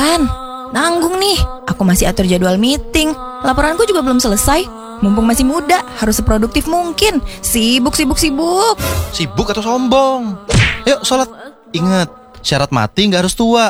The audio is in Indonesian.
Lan, nanggung nih. Aku masih atur jadwal meeting. Laporanku juga belum selesai. Mumpung masih muda, harus seproduktif mungkin. Sibuk. Sibuk atau sombong? Yuk sholat. Ingat, syarat mati gak harus tua.